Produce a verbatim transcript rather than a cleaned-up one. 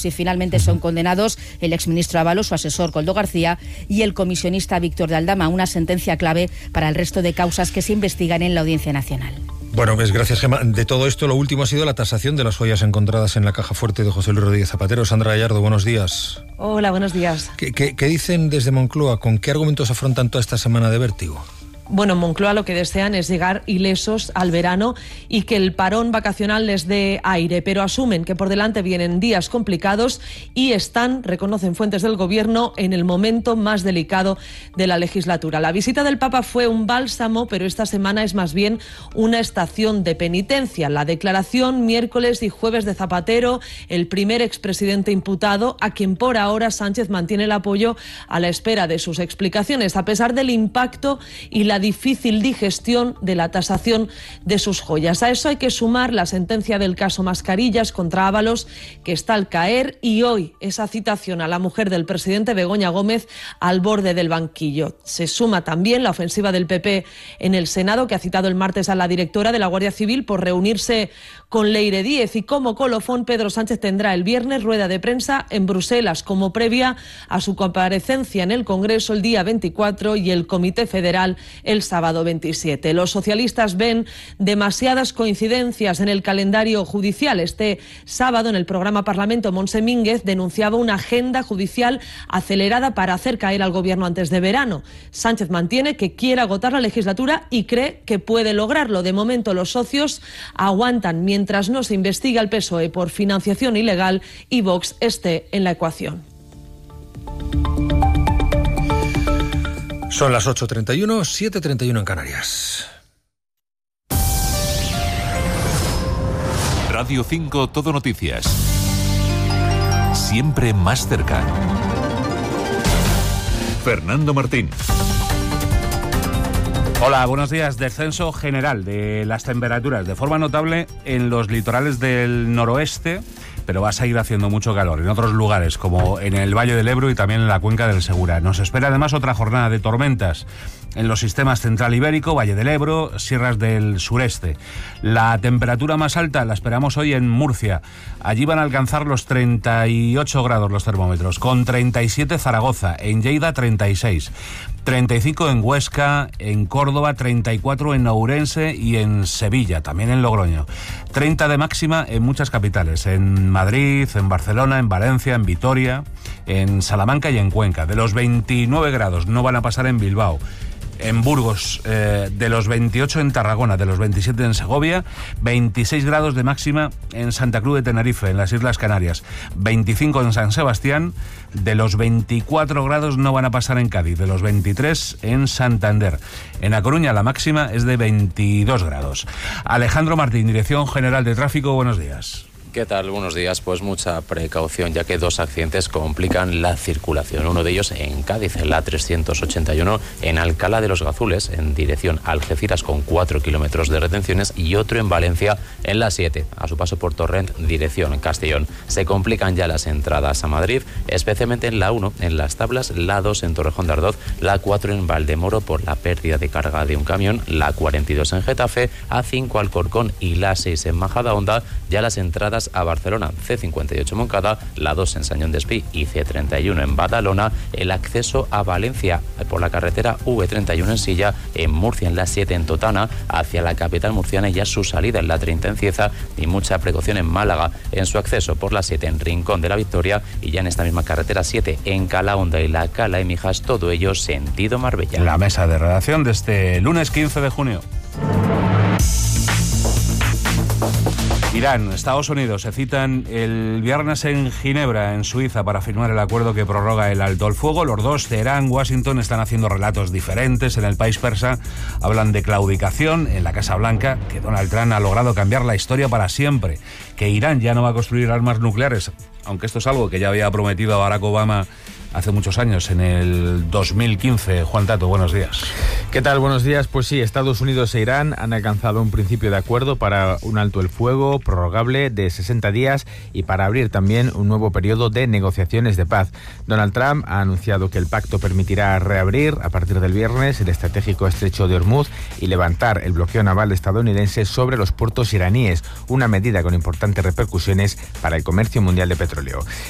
Si finalmente son condenados el exministro Ábalos, su asesor Koldo García y el comisionista Víctor de Aldama, una sentencia clave para el resto de causas que se investigan en la Audiencia Nacional. Bueno, pues gracias, Gemma. De todo esto, lo último ha sido la tasación de las joyas encontradas en la caja fuerte de José Luis Rodríguez Zapatero. Sandra Gallardo, buenos días. Hola, buenos días. ¿Qué, qué, qué dicen desde Moncloa? ¿Con qué argumentos afrontan toda esta semana de vértigo? Bueno, en Moncloa lo que desean es llegar ilesos al verano y que el parón vacacional les dé aire, pero asumen que por delante vienen días complicados y están, reconocen fuentes del Gobierno, en el momento más delicado de la legislatura. La visita del Papa fue un bálsamo, pero esta semana es más bien una estación de penitencia. La declaración miércoles y jueves de Zapatero, el primer expresidente imputado, a quien por ahora Sánchez mantiene el apoyo a la espera de sus explicaciones, a pesar del impacto y la difícil digestión de la tasación de sus joyas. A eso hay que sumar la sentencia del caso Mascarillas contra Ábalos, que está al caer, y hoy esa citación a la mujer del presidente Begoña Gómez al borde del banquillo. Se suma también la ofensiva del P P en el Senado, que ha citado el martes a la directora de la Guardia Civil por reunirse con Leire Díez, y como colofón Pedro Sánchez tendrá el viernes rueda de prensa en Bruselas como previa a su comparecencia en el Congreso el día veinticuatro y el Comité Federal el sábado veintisiete. Los socialistas ven demasiadas coincidencias en el calendario judicial. Este sábado en el programa Parlamento, Montse Mínguez denunciaba una agenda judicial acelerada para hacer caer al Gobierno antes de verano. Sánchez mantiene que quiere agotar la legislatura y cree que puede lograrlo. De momento los socios aguantan mientras no se investiga al P S O E por financiación ilegal y Vox esté en la ecuación. Son las ocho treinta y uno, siete treinta y uno en Canarias. Radio cinco Todo Noticias. Siempre más cerca. Fernando Martín. Hola, buenos días. Descenso general de las temperaturas de forma notable en los litorales del noroeste, pero va a seguir haciendo mucho calor en otros lugares, como en el Valle del Ebro y también en la cuenca del Segura. Nos espera además otra jornada de tormentas en los sistemas Central Ibérico, Valle del Ebro, sierras del sureste. La temperatura más alta la esperamos hoy en Murcia. Allí van a alcanzar los treinta y ocho grados los termómetros, con treinta y siete Zaragoza, en Lleida treinta y seis, treinta y cinco en Huesca, en Córdoba, treinta y cuatro en Ourense y en Sevilla, también en Logroño. treinta de máxima en muchas capitales, en Madrid, en Barcelona, en Valencia, en Vitoria, en Salamanca y en Cuenca. De los veintinueve grados no van a pasar en Bilbao. En Burgos, eh, de los veintiocho en Tarragona, de los veintisiete en Segovia, veintiséis grados de máxima en Santa Cruz de Tenerife, en las Islas Canarias, veinticinco en San Sebastián, de los veinticuatro grados no van a pasar en Cádiz, de los veintitrés en Santander. En A Coruña la máxima es de veintidós grados. Alejandro Martín, Dirección General de Tráfico, buenos días. ¿Qué tal? Buenos días. Pues mucha precaución, ya que dos accidentes complican la circulación. Uno de ellos en Cádiz, en la trescientos ochenta y uno, en Alcalá de los Gazules, en dirección a Algeciras, con cuatro kilómetros de retenciones, y otro en Valencia, en la siete, a su paso por Torrent, dirección Castellón. Se complican ya las entradas a Madrid, especialmente en la uno, en Las Tablas, la dos en Torrejón de Ardoz, la cuatro en Valdemoro por la pérdida de carga de un camión, la cuarenta y dos en Getafe, A cinco Alcorcón y la seis en Majadahonda. Ya las entradas a Barcelona, C cincuenta y ocho Moncada, la dos en Sañón de Espí y C treinta y uno en Badalona. El acceso a Valencia por la carretera V treinta y uno en Silla, en Murcia en la siete en Totana, hacia la capital murciana, y ya su salida en la treinta en Cieza, y mucha precaución en Málaga en su acceso por la siete en Rincón de la Victoria, y ya en esta misma carretera siete en Calahonda y la Cala y Mijas, todo ello sentido Marbella. La mesa de redacción de este lunes quince de junio. Irán, Estados Unidos se citan el viernes en Ginebra, en Suiza, para firmar el acuerdo que prorroga el alto el fuego. Los dos, Teherán, Washington, están haciendo relatos diferentes. En el país persa hablan de claudicación. En la Casa Blanca, que Donald Trump ha logrado cambiar la historia para siempre, que Irán ya no va a construir armas nucleares, aunque esto es algo que ya había prometido a Barack Obama hace muchos años, en el dos mil quince. Juan Tato, buenos días. ¿Qué tal? Buenos días. Pues sí, Estados Unidos e Irán han alcanzado un principio de acuerdo para un alto el fuego prorrogable de sesenta días y para abrir también un nuevo periodo de negociaciones de paz. Donald Trump ha anunciado que el pacto permitirá reabrir a partir del viernes el estratégico estrecho de Hormuz y levantar el bloqueo naval estadounidense sobre los puertos iraníes, una medida con importantes repercusiones para el comercio mundial de petróleo.